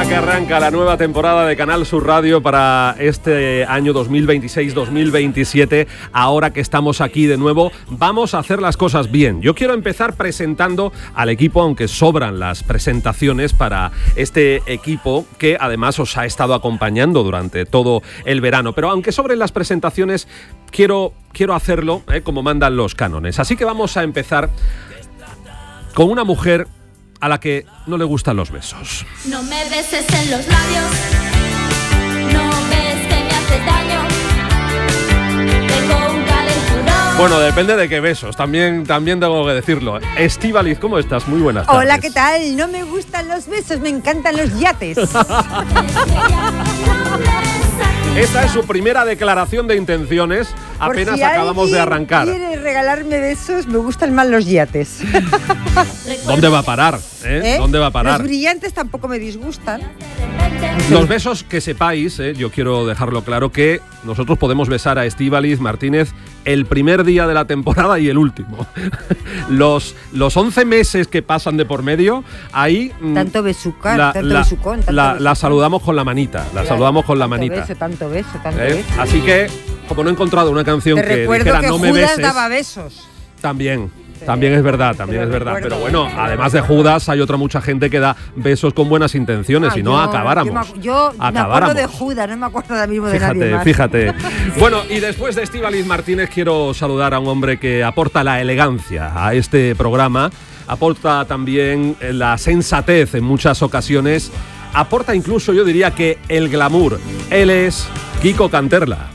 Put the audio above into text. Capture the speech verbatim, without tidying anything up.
semana que arranca la nueva temporada de Canal Sur Radio para este año dos mil veintiséis dos mil veintisiete. Ahora que estamos aquí de nuevo, vamos a hacer las cosas bien. Yo quiero empezar presentando al equipo, aunque sobran las presentaciones para este equipo que además os ha estado acompañando durante todo el verano. Pero aunque sobren las presentaciones, quiero, quiero hacerlo eh, como mandan los cánones. Así que vamos a empezar con una mujer a la que no le gustan los besos. No me beses en los labios, no ves que me hace daño, tengo un calenturón. Bueno, depende de qué besos, también, también tengo que decirlo. Estíbaliz, ¿cómo estás? Muy buenas tardes. Hola, ¿qué tal? No me gustan los besos, me encantan los yates. Esta es su primera declaración de intenciones, apenas si acabamos de arrancar. Si quiere regalarme besos, me gustan más los yates. ¿Dónde va a parar? ¿Eh? ¿Eh? ¿Dónde va a parar? Los brillantes tampoco me disgustan. Los besos, que sepáis, eh, yo quiero dejarlo claro, que nosotros podemos besar a Estíbaliz Martínez el primer día de la temporada y el último. Los, los once meses que pasan de por medio, ahí... Tanto besucar, la, tanto la, besucón, tanto la, besucón. la saludamos con la manita, la Claro, saludamos con la tanto manita. Beso, tanto beso, tanto ¿Eh? beso. Así que, como no he encontrado una canción Te que recuerdo dijera que no me Judas beses... daba besos. También, también es verdad, también Te es lo verdad. recuerdo. Pero bueno, además de Judas, hay otra mucha gente que da besos con buenas intenciones, Ah, si no yo- acabáramos. Yo, me, yo me acabáramos. acuerdo de Judas, no me acuerdo ahora mismo de nadie Fíjate, más. fíjate. Bueno, y después de Estíbaliz Martínez quiero saludar a un hombre que aporta la elegancia a este programa, aporta también la sensatez en muchas ocasiones, aporta incluso, yo diría que el glamour. Él es Kiko Canterla.